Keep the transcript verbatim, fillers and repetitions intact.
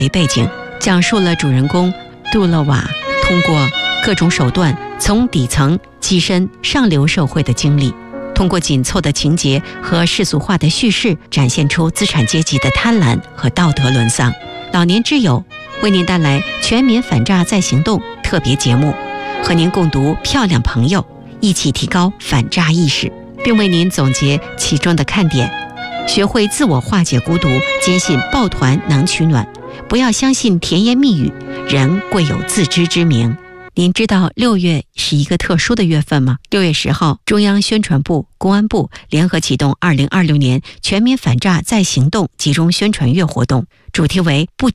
为背景，讲述了主人公杜勒瓦通过各种手段从底层跻身上流社会的经历，通过紧凑的情节和世俗化的叙事，展现出资产阶级的贪婪和道德沦丧。老年之友为您带来全民反诈再行动特别节目，和您共读漂亮朋友，一起提高反诈意识，并为您总结其中的看点，学会自我化解孤独，坚信抱团能取暖，不要相信甜言蜜语，人贵有自知之明。您知道六月是一个特殊的月份吗？六月十号，中央宣传部、公安部联合启动二零二六年全民反诈再行动集中宣传月活动，主题为不